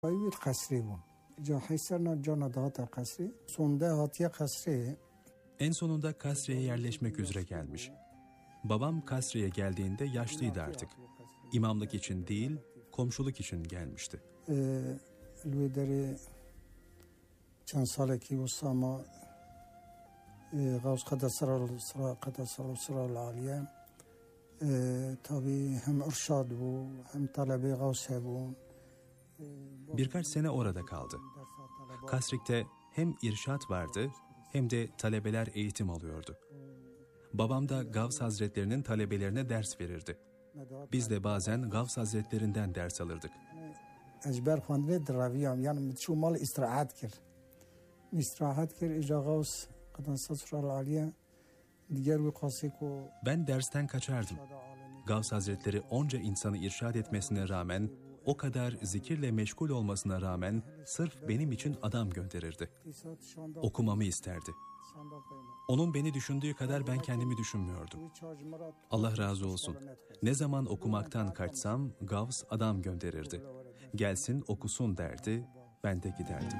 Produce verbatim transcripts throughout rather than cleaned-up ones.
Ayvit kasri bu. Ja Haysarna cana dağıta kasri. Sonda hatiye kasri. En sonunda Kasri'ye yerleşmek üzere gelmiş. Babam Kasri'ye geldiğinde yaşlıydı artık. İmamlık için değil, komşuluk için gelmişti. Lüvederi çan salaki usama Gavs kadasral sıra kadasral sıra aliye. Tabii hem irşad bu, hem talebe Gavs bu. Birkaç sene orada kaldı. Kasrik'te hem irşat vardı hem de talebeler eğitim alıyordu. Babam da Gavs Hazretlerinin talebelerine ders verirdi. Biz de bazen Gavs Hazretlerinden ders alırdık. Ezber xwandinê diraviyam yani çû mal istirahat kir. İstirahat kir ija Gavs qedansa sural aliye diğer wî qasî ku. Ben dersten kaçardım. Gavs Hazretleri onca insanı irşad etmesine rağmen, o kadar zikirle meşgul olmasına rağmen sırf benim için adam gönderirdi. Okumamı isterdi. Onun beni düşündüğü kadar ben kendimi düşünmüyordum. Allah razı olsun. Ne zaman okumaktan kaçsam Gavs adam gönderirdi. Gelsin okusun derdi, ben de giderdim.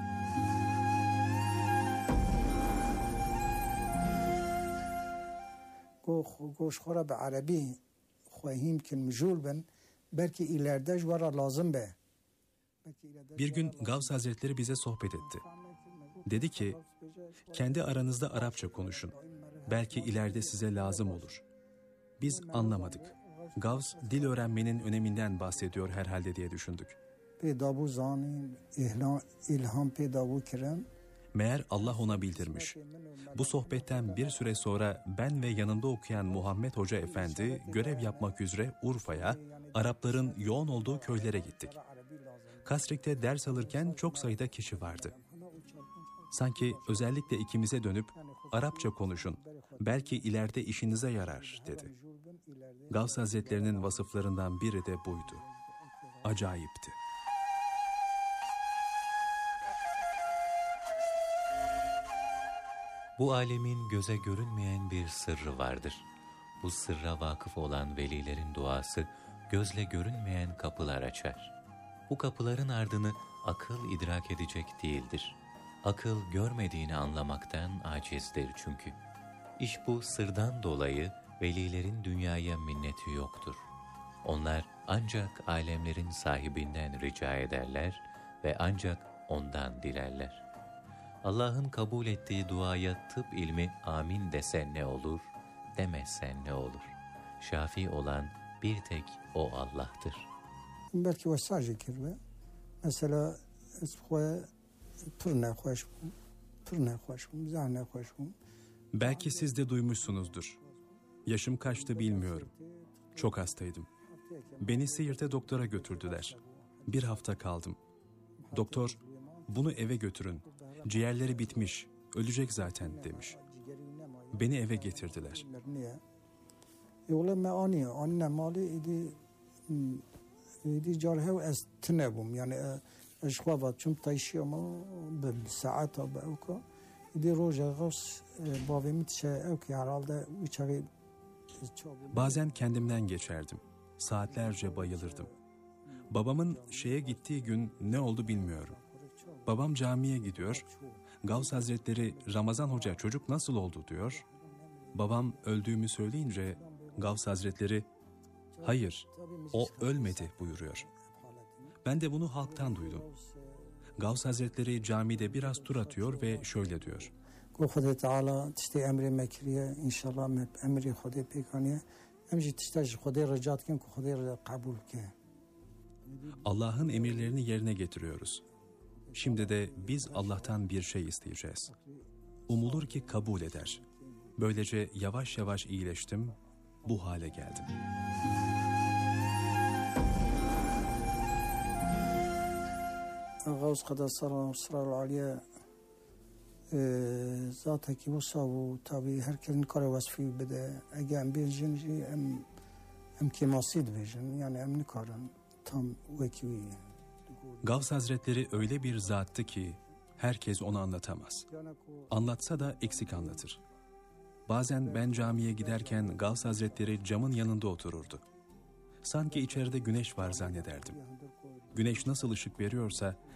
Goşxora be Arabi xwahîm kin mijûl bin belki ileride jwara lazım be. Bir gün Gavs Hazretleri bize sohbet etti. Dedi ki, kendi aranızda Arapça konuşun. Belki ileride size lazım olur. Biz anlamadık. Gavs dil öğrenmenin öneminden bahsediyor herhalde diye düşündük. Pedavu zanin, ilham pedavu kiren. Meğer Allah ona bildirmiş. Bu sohbetten bir süre sonra ben ve yanında okuyan Muhammed Hoca Efendi görev yapmak üzere Urfa'ya, Arapların yoğun olduğu köylere gittik. Kasrik'te ders alırken çok sayıda kişi vardı. Sanki özellikle ikimize dönüp Arapça konuşun, belki ileride işinize yarar dedi. Gavs Hazretlerinin vasıflarından biri de buydu. Acayipti. Bu alemin göze görünmeyen bir sırrı vardır. Bu sırra vakıf olan velilerin duası gözle görünmeyen kapılar açar. Bu kapıların ardını akıl idrak edecek değildir. Akıl görmediğini anlamaktan acizdir çünkü. İş bu sırdan dolayı velilerin dünyaya minneti yoktur. Onlar ancak alemlerin sahibinden rica ederler ve ancak ondan dilerler. Allah'ın kabul ettiği duaya tıp ilmi amin desen ne olur, demezsen ne olur? Şafi olan bir tek O Allah'tır. Belki o sadece kirve. Mesela esxwe pır ne hoş bu, pır ne hoş bu, zahne hoş bu. Belki siz de duymuşsunuzdur. Yaşım kaçtı bilmiyorum. Çok hastaydım. Beni Siirt'e doktora götürdüler. Bir hafta kaldım. Doktor, bunu eve götürün. Ciğerleri bitmiş, ölecek zaten demiş. Beni eve getirdiler. Yola me ani, anne mali idi idi jarhe es tnebum yani eşkava çum taşıyama bil saata bauka idi roja gavs bavemit şey evki herhalde uçağı. Bazen kendimden geçerdim. Saatlerce bayılırdım. Babamın şeye gittiği gün ne oldu bilmiyorum. Babam camiye gidiyor. Gavs Hazretleri Ramazan Hoca çocuk nasıl oldu diyor. Babam öldüğümü söyleyince Gavs Hazretleri hayır o ölmedi buyuruyor. Ben de bunu halktan duydum. Gavs Hazretleri camide biraz tur atıyor ve şöyle diyor. Kuhu Teala işte emri mekriye inşallah emri Xude pekaniye emri işte Xude ricat kin Xude kabul ke. Allah'ın emirlerini yerine getiriyoruz. Şimdi de biz Allah'tan bir şey isteyeceğiz. Umulur ki kabul eder. Böylece yavaş yavaş iyileştim, bu hale geldim. Gavs kadar sıra aliye zaten ki bu savu tabi herkesin kare vasfı bede egen bir jinji em em kemasid vejin yani em nikaran tam vekivi. Gavs Hazretleri öyle bir zattı ki herkes onu anlatamaz. Anlatsa da eksik anlatır. Bazen ben camiye giderken Gavs Hazretleri camın yanında otururdu. Sanki içeride güneş var zannederdim. Güneş nasıl ışık veriyorsa